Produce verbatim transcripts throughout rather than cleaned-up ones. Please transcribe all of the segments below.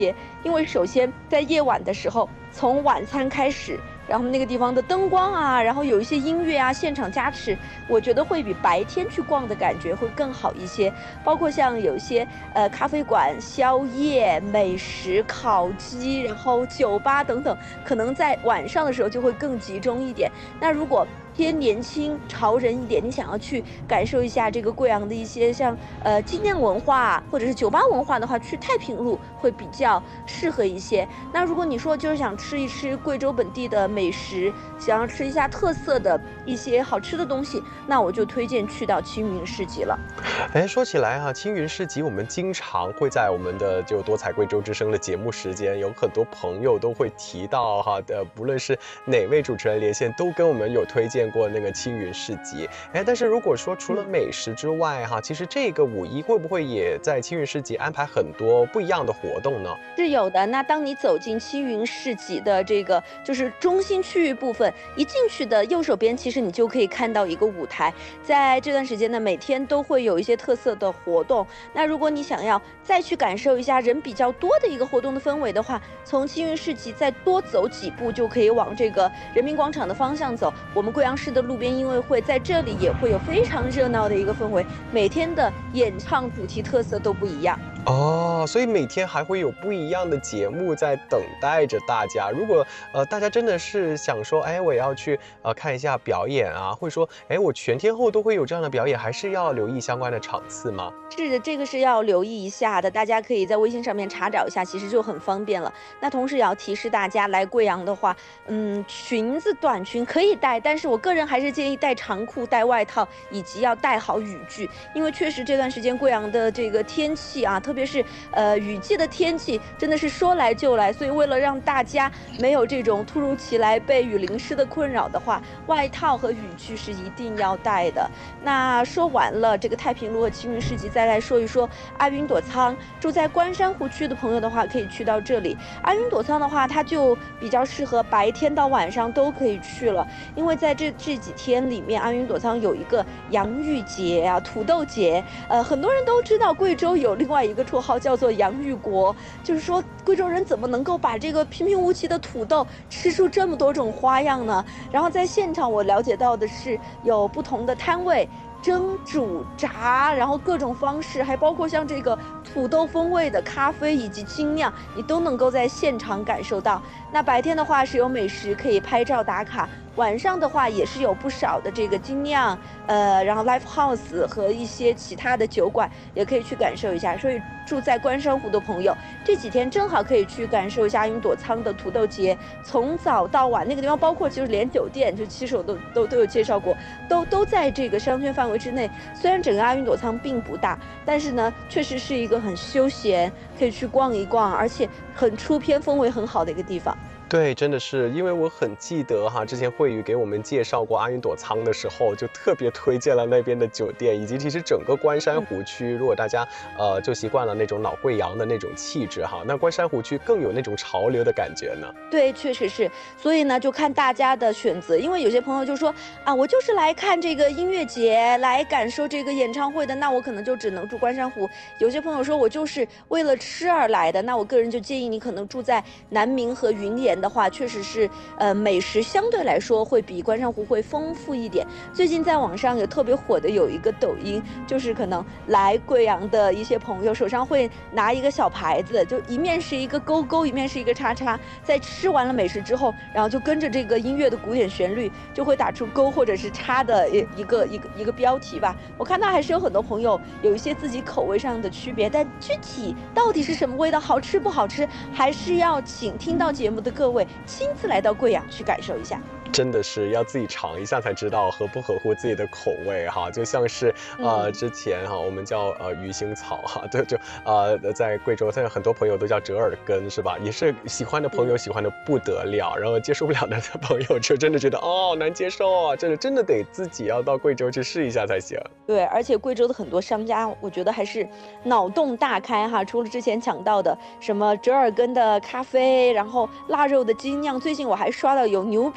因为首先在夜晚的时候，从晚餐开始，然后那个地方的灯光啊，然后有一些音乐啊，现场加持，我觉得会比白天去逛的感觉会更好一些。包括像有一些呃咖啡馆、宵夜、美食、烤鸡，然后酒吧等等，可能在晚上的时候就会更集中一点。那如果偏年轻潮人一点，你想要去感受一下这个贵阳的一些像呃精酿文化或者是酒吧文化的话，去太平路会比较适合一些。那如果你说就是想吃一吃贵州本地的美食，想要吃一下特色的一些好吃的东西，那我就推荐去到青云市集了。 哎，说起来哈、青云市集我们经常会在我们的就多彩贵州之声的节目时间，有很多朋友都会提到哈的，不论是哪位主持人连线，都跟我们有推荐过那个青云市集。哎，但是如果说除了美食之外哈，其实这个五一会不会也在青云市集安排很多不一样的活动呢？ 是有的。那当你走进青云市集的这个就是中心区域部分，一进去的右手边，其实你就可以看到一个舞台。在这段时间呢，每天都会有一些特色的活动。那如果你想要再去感受一下人比较多的一个活动的氛围的话，从青云市集再多走几步，就可以往这个人民广场的方向走。我们贵阳市的路边音乐会在这里也会有非常热闹的一个氛围，每天的演唱主题特色都不一样。 哦，所以每天还会有不一样的节目在等待着大家。如果呃大家真的是想说，哎，我要去呃看一下表演啊，会说，哎，我全天候都会有这样的表演，还是要留意相关的场次吗？ 是的，这个是要留意一下的，大家可以在微信上面查找一下，其实就很方便了。那同时也要提示大家，来贵阳的话，嗯，裙子、短裙可以带，但是我个人还是建议带长裤、带外套，以及要带好雨具，因为确实这段时间贵阳的这个天气啊，特别是呃雨季的天气，真的是说来就来，所以为了让大家没有这种突如其来被雨淋湿的困扰的话，外套和雨具是一定要带的。那说完了这个太平路和青云市集，再来说一说阿云朵仓。住在关山湖区的朋友的话，可以去到这里。阿云朵仓的话，它就比较适合白天到晚上都可以去了，因为在这这几天里面，阿云朵仓有一个洋芋节啊、土豆节。呃，很多人都知道贵州有另外一个绰号叫做洋芋国，就是说贵州人怎么能够把这个平平无奇的土豆吃出这么多种花样呢？然后在现场我了解到的是有不同的摊位。蒸、煮、炸，然后各种方式，还包括像这个土豆风味的咖啡以及精酿，你都能够在现场感受到。那白天的话是有美食可以拍照打卡，晚上的话也是有不少的这个精酿，呃，然后 live house 和一些其他的酒馆也可以去感受一下。所以住在关山湖的朋友，这几天正好可以去感受一下阿云朵仓的土豆节，从早到晚那个地方，包括就是连酒店，就骑手都都都有介绍过，都都在这个商圈范围之内。虽然整个阿云朵仓并不大，但是呢，确实是一个很休闲，可以去逛一逛，而且很出片、氛围很好的一个地方。 对，真的是，因为我很记得哈，之前慧宇给我们介绍过阿云朵仓的时候，就特别推荐了那边的酒店，以及其实整个关山湖区，如果大家呃就习惯了那种老贵阳的那种气质哈，那关山湖区更有那种潮流的感觉呢。 对，确实是，所以呢，就看大家的选择。因为有些朋友就说啊，我就是来看这个音乐节，来感受这个演唱会的，那我可能就只能住关山湖。有些朋友说我就是为了吃而来的，那我个人就建议你可能住在南明和云岩的话，确实是呃美食相对来说会比关山湖会丰富一点。最近在网上有特别火的有一个抖音，就是可能来贵阳的一些朋友手上会拿一个小牌子，就一面是一个勾勾，一面是一个叉叉，在吃完了美食之后，然后就跟着这个音乐的古典旋律，就会打出勾或者是叉的一一个一个一个标题吧。我看到还是有很多朋友有一些自己口味上的区别，但具体到底是什么味道，好吃不好吃，还是要请听到节目的各位亲自来到贵阳去感受一下。 真的是要自己尝一下才知道合不合乎自己的口味哈，就像是呃之前哈我们叫呃鱼腥草哈，对就呃在贵州，现在很多朋友都叫折耳根是吧？也是喜欢的朋友喜欢的不得了，然后接受不了的朋友就真的觉得哦难接受啊，真的真的得自己要到贵州去试一下才行。 对，而且贵州的很多商家，我觉得还是脑洞大开哈。除了之前讲到的什么折耳根的咖啡，然后腊肉的精酿，最近我还刷到有牛瘪味的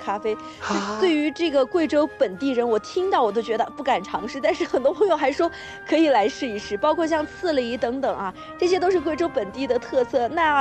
咖啡。 啊对于这个贵州本地人，我听到我都觉得不敢尝试，但是很多朋友还说可以来试一试，包括像刺梨等等啊，这些都是贵州本地的特色。那